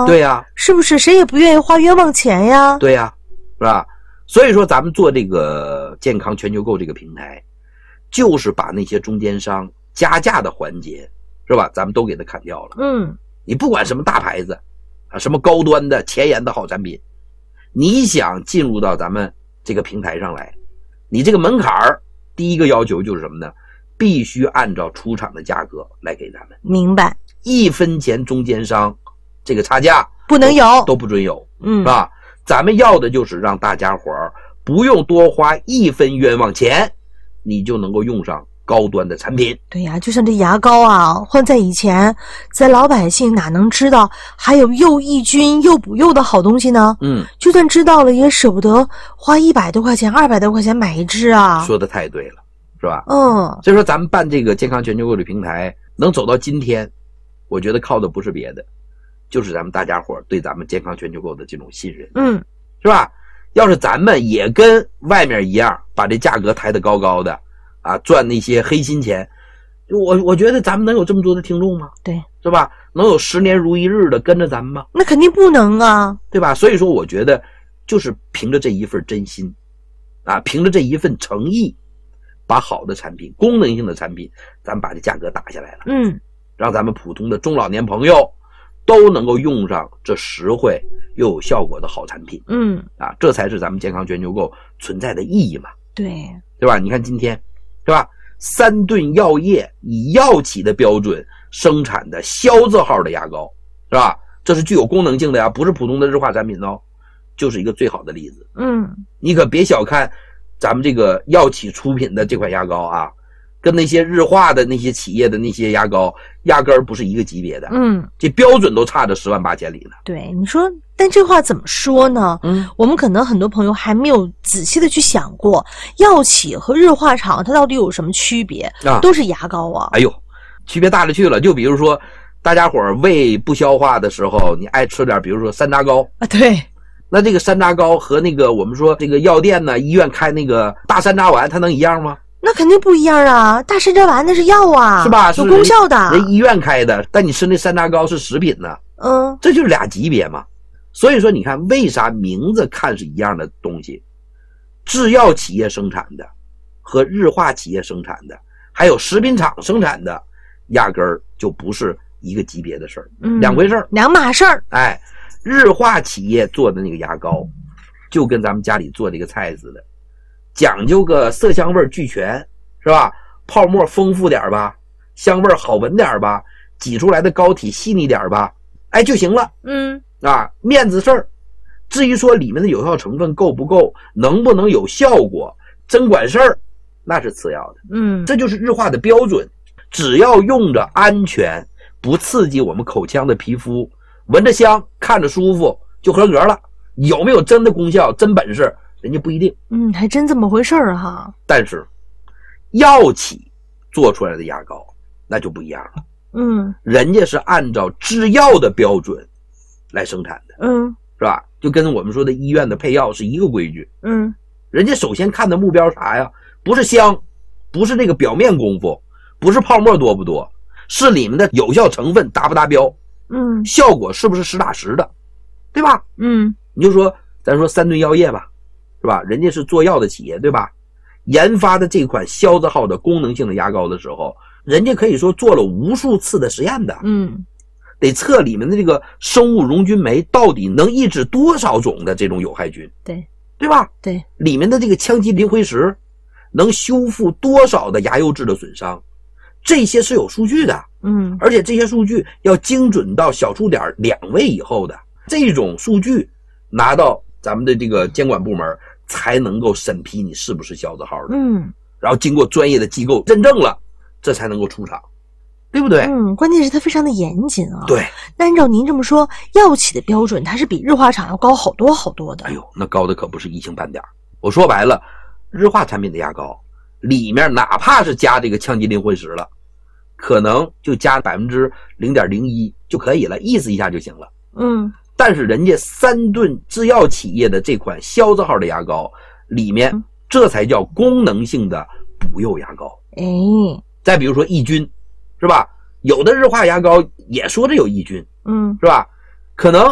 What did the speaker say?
吗？ 对呀， 是不是？谁也不愿意花冤枉钱呀。 对呀，是吧？所以说咱们做这个健康全球购这个平台，就是把那些中间商加价的环节，是吧？咱们都给它砍掉了。你不管什么大牌子啊，什么高端的前沿的好产品，你想进入到咱们这个平台上来，你这个门槛第一个要求就是什么呢？必须按照出厂的价格来给咱们。 明白 ，1分钱中间商这个差价不能有， 都不准有，是吧？咱们要的就是让大家伙不用多花1分冤枉钱，你就能够用上高端的产品。 对呀，就像这牙膏啊，换在以前，咱老百姓哪能知道还有又抑菌又补釉的好东西呢？就算知道了，也舍不得花100多块钱、200多块钱买一支啊。 说的太对了，是吧？ 所以说咱们办这个健康全球购的平台能走到今天，我觉得靠的不是别的，就是咱们大家伙对咱们健康全球购的这种信任。是吧？要是咱们也跟外面一样，把这价格抬得高高的啊，赚那些黑心钱，我觉得咱们能有这么多的听众吗？ 对， 是吧？能有10年如一日的跟着咱们吗？ 那肯定不能啊， 对吧？所以说我觉得就是凭着这一份真心啊，凭着这一份诚意，把好的产品、功能性的产品，咱们把这价格打下来了。让咱们普通的中老年朋友都能够用上这实惠又有效果的好产品。这才是咱们健康全球购存在的意义嘛。对吧？你看今天，是吧？3顿药业以药企的标准生产的肖字号的牙膏，是吧？这是具有功能性的呀，不是普通的日化产品哦，就是一个最好的例子。你可别小看咱们这个药企出品的这款牙膏啊，跟那些日化的那些企业的那些牙膏压根儿不是一个级别的。这标准都差着10万8千里呢。 对，你说，但这话怎么说呢？我们可能很多朋友还没有仔细的去想过，药企和日化厂它到底有什么区别？都是牙膏啊。 哎呦，区别大了去了。就比如说，大家伙胃不消化的时候，你爱吃点，比如说山楂膏啊，对。 那这个山楂膏和那个我们说这个药店呢、医院开那个大山楂丸，它能一样吗？ 那肯定不一样啊！大山楂丸那是药啊， 是吧？ 有功效的。 人医院开的，但你吃那山楂膏是食品呢。这就是俩级别嘛。所以说，你看为啥名字看是一样的东西，制药企业生产的和日化企业生产的，还有食品厂生产的，压根儿就不是一个级别的事儿，两回事儿， 两码事儿。 哎，日化企业做的那个牙膏，就跟咱们家里做这个菜似的。讲究个色香味俱全，是吧？泡沫丰富点吧，香味好闻点吧，挤出来的膏体细腻点吧，哎就行了。面子事儿。至于说里面的有效成分够不够，能不能有效果，真管事儿，那是次要的。这就是日化的标准。只要用着安全，不刺激我们口腔的皮肤，闻着香，看着舒服，就合格了。有没有真的功效、真本事？人家不一定。 还真这么回事儿哈。 但是药企做出来的牙膏那就不一样了。人家是按照制药的标准来生产的。是吧？就跟我们说的医院的配药是一个规矩。人家首先看的目标啥呀？不是香，不是那个表面功夫，不是泡沫多不多，是里面的有效成分达不达标。效果是不是实打实的，对吧？你就说咱说3顿药业吧，是吧？人家是做药的企业，对吧？研发的这款肖字号的功能性的牙膏的时候，人家可以说做了无数次的实验的。得测里面的这个生物溶菌酶到底能抑制多少种的这种有害菌，对吧？ 对， 里面的这个羟基磷灰石能修复多少的牙釉质的损伤，这些是有数据的。而且这些数据要精准到小数点2位以后的，这种数据拿到咱们的这个监管部门才能够审批你是不是肖字号的。然后经过专业的机构认证了，这才能够出厂。对不对？ 关键是它非常的严谨啊。 对， 那按照您这么说，药企的标准它是比日化厂要高好多好多的。 哎呦，那高的可不是一星半点。我说白了，日化产品的牙膏里面哪怕是加这个羟基磷灰石了，可能就加 0.01% 就可以了，意思一下就行了。但是人家3顿制药企业的这款肖字号的牙膏里面，这才叫功能性的补釉牙膏。再比如说抑菌，是吧？有的日化牙膏也说着有抑菌，是吧？可能